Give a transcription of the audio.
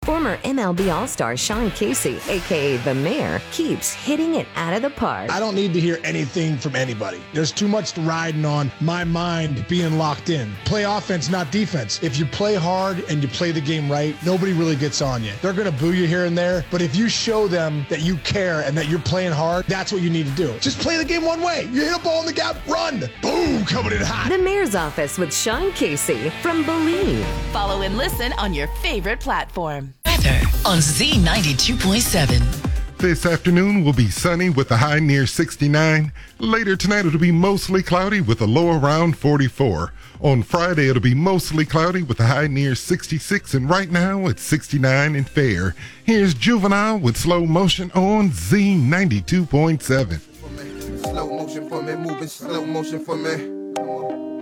Former MLB All-Star Sean Casey, a.k.a. The Mayor, keeps hitting it out of the park. I don't need to hear anything from anybody. There's too much riding on my mind being locked in. Play offense, not defense. If you play hard and you play the game right, nobody really gets on you. They're going to boo you here and there, but if you show them that you care and that you're playing hard, that's what you need to do. Just play the game one way. You hit a ball in the gap, run. Boom, coming in hot. The Mayor's Office with Sean Casey from Believe. Follow and listen on your favorite platform. Weather on Z92.7. This afternoon will be sunny with a high near 69. Later tonight it'll be mostly cloudy with a low around 44. On Friday it'll be mostly cloudy with a high near 66, and right now it's 69 and fair. Here's Juvenile with Slow Motion on Z92.7. Slow motion for me, moving slow motion for me.